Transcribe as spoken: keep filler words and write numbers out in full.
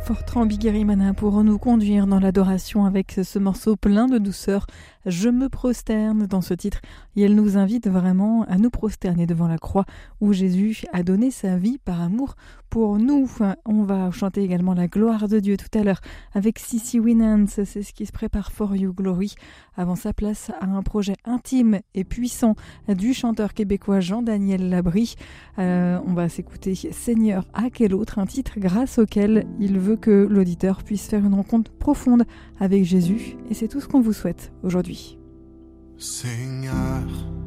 Fortran Biguerimana pour nous conduire dans l'adoration avec ce morceau plein de douceur. Je me prosterne dans ce titre et elle nous invite vraiment à nous prosterner devant la croix où Jésus a donné sa vie par amour pour nous. On va chanter également la gloire de Dieu tout à l'heure avec Sissy Winans, c'est ce qui se prépare For You Glory. Avant sa place à un projet intime et puissant du chanteur québécois Jean-Daniel Labrie. Euh, on va s'écouter Seigneur à quel autre, un titre grâce auquel il veut que l'auditeur puisse faire une rencontre profonde avec Jésus et c'est tout ce qu'on vous souhaite aujourd'hui. Seigneur,